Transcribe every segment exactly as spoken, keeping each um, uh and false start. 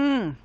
Mm.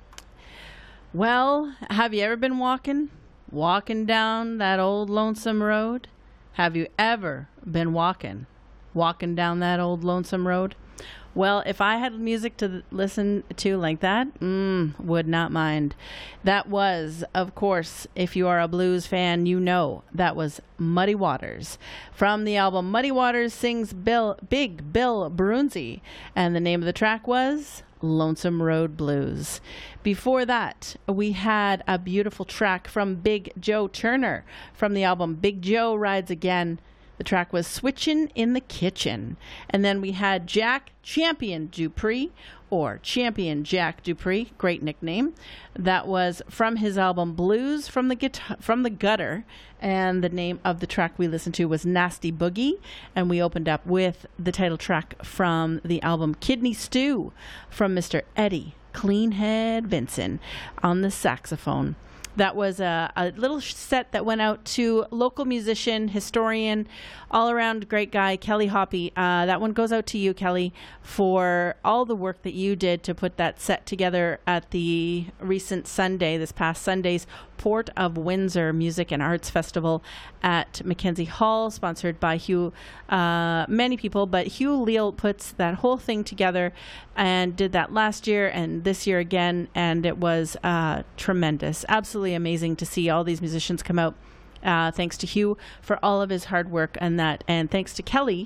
Well, have you ever been walking? Walking down that old lonesome road? Have you ever been walking? Walking down that old lonesome road? Well, if I had music to listen to like that, mm, would not mind. That was, of course, if you are a blues fan, you know that was Muddy Waters. From the album Muddy Waters Sings Bill, Big Bill Brunzi. And the name of the track was Lonesome Road Blues. Before that, we had a beautiful track from Big Joe Turner from the album Big Joe Rides Again. The track was Switchin' in the Kitchen. And then we had Jack Champion Dupree, or Champion Jack Dupree, great nickname. That was from his album Blues from the Guitar- from the Gutter. And the name of the track we listened to was Nasty Boogie. And we opened up with the title track from the album Kidney Stew from Mister Eddie Cleanhead Vinson on the saxophone. That was a, a little set that went out to local musician, historian, all-around great guy, Kelly Hoppy. Uh, that one goes out to you, Kelly, for all the work that you did to put that set together at the recent Sunday, this past Sunday's Port of Windsor Music and Arts Festival at Mackenzie Hall, sponsored by Hugh, uh, many people, but Hugh Leal puts that whole thing together and did that last year and this year again, and it was uh, tremendous. Absolutely amazing to see all these musicians come out. Uh, thanks to Hugh for all of his hard work and that, and thanks to Kelly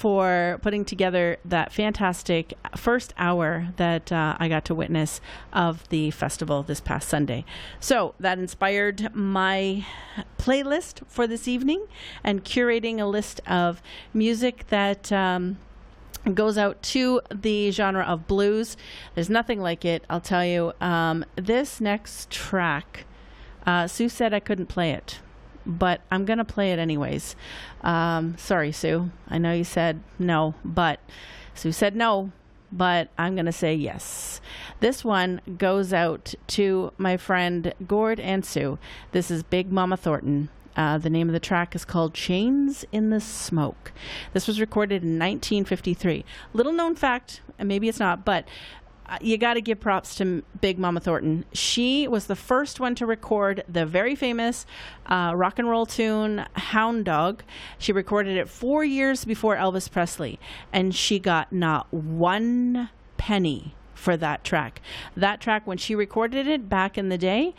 for putting together that fantastic first hour that uh, I got to witness of the festival this past Sunday. So that inspired my playlist for this evening and curating a list of music that um, goes out to the genre of blues. There's nothing like it, I'll tell you. Um, this next track, uh, Sue said I couldn't play it, but I'm going to play it anyways. Um, sorry, Sue. I know you said no, but Sue said no, but I'm going to say yes. This one goes out to my friend Gord and Sue. This is Big Mama Thornton. Uh, the name of the track is called Chains in the Smoke. This was recorded in nineteen fifty-three. Little known fact, and maybe it's not, but uh, you got to give props to Big Mama Thornton. She was the first one to record the very famous uh, rock and roll tune Hound Dog. She recorded it four years before Elvis Presley, and she got not one penny for that track. That track, when she recorded it back in the day,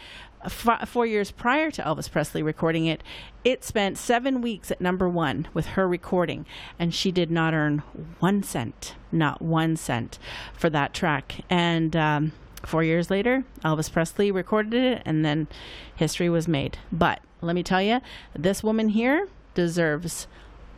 F- four years prior to Elvis Presley recording it, it spent seven weeks at number one with her recording, and she did not earn one cent, not one cent for that track. And um, four years later, Elvis Presley recorded it, and then history was made. But let me tell you, this woman here deserves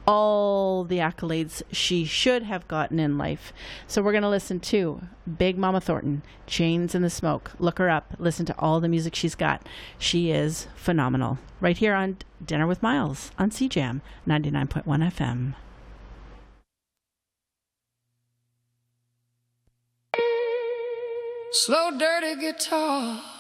all the accolades she should have gotten in life. So we're going to listen to Big Mama Thornton, Chains in the Smoke. Look her up. Listen to all the music she's got. She is phenomenal. Right here on Dinner with Miles on C J A M ninety-nine point one F M. Slow, dirty guitar